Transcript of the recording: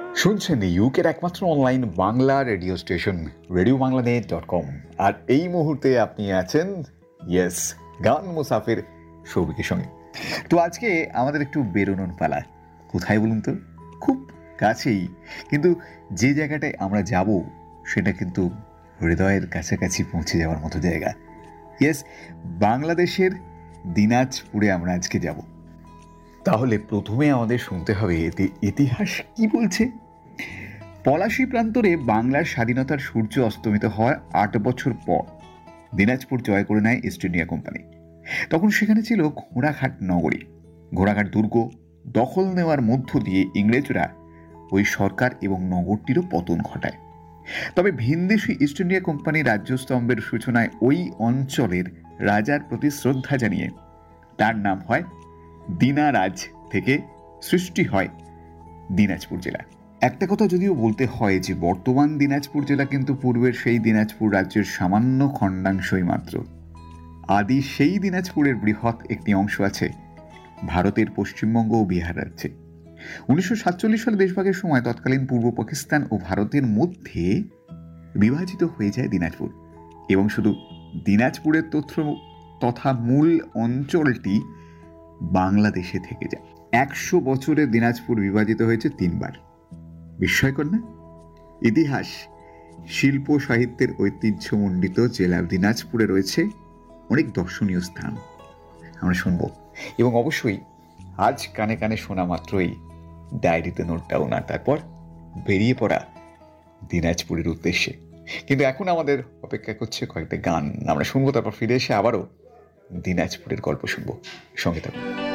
শুনছেন ইউকের একমাত্র online Bangla radio station RadioBanglaNet.com। আর এই মুহূর্তে আপনি আছেন গান মুসাফির সৌভিকের সঙ্গে। তো আজকে আমাদের একটু বেরোনোর পালা। কোথায় বলুন তো? খুব কাছেই, কিন্তু যে জায়গাটায় আমরা যাব সেটা কিন্তু হৃদয়ের কাছাকাছি পৌঁছে যাওয়ার মতো জায়গা। বাংলাদেশের দিনাজপুরে আমরা আজকে যাব। তাহলে প্রথমে আমাদের শুনতে হবে এতে ইতিহাস কি বলছে। পলাশী প্রান্তরে বাংলার স্বাধীনতার সূর্য অস্তমিত হওয়ার 8 বছর পর দিনাজপুর জয় করে নেয় ইস্ট ইন্ডিয়া কোম্পানি। তখন সেখানে ছিল ঘোড়াঘাট নগরী। ঘোড়াঘাট দুর্গ দখল নেওয়ার মধ্য দিয়ে ইংরেজরা ওই সরকার এবং নগরটিরও পতন ঘটায়। তবে ভিনদেশি ইস্ট ইন্ডিয়া কোম্পানি রাজ্যস্তম্ভের সূচনায় ওই অঞ্চলের রাজার প্রতি শ্রদ্ধা জানিয়ে তার নাম হয় দিনারাজ, থেকে সৃষ্টি হয় দিনাজপুর জেলা। একটা কথা যদিও বলতে হয় যে বর্তমান দিনাজপুর জেলা কিন্তু পূর্বের সেই দিনাজপুর রাজ্যের সামান্য খণ্ডাংশই মাত্র। আদি সেই দিনাজপুরের বৃহৎ একটি অংশ আছে ভারতের পশ্চিমবঙ্গ ও বিহার রাজ্যে। 1947 সালে দেশভাগের সময় তৎকালীন পূর্ব পাকিস্তান ও ভারতের মধ্যে বিভাজিত হয়ে যায় দিনাজপুর, এবং শুধু দিনাজপুরের তথা মূল অঞ্চলটি বাংলাদেশে থেকে যায়। 100 বছরে দিনাজপুর বিভাজিত হয়েছে 3 বার। বিস্ময়কর না? ইতিহাস, শিল্প সাহিত্যের ঐতিহ্যমণ্ডিত জেলা দিনাজপুরে রয়েছে অনেক দর্শনীয় স্থান, আমরা শুনবো। এবং অবশ্যই আজ কানে কানে শোনা মাত্রই ডায়েরিতে নোট ডাউন, আর তারপর বেরিয়ে পড়া দিনাজপুরের উদ্দেশ্যে। কিন্তু এখন আমাদের অপেক্ষা করছে কয়েকটা গান আমরা শুনবো, তারপর ফিরে এসে আবারও দিনাজপুরের গল্প শুনবো। সঙ্গে থাকুন।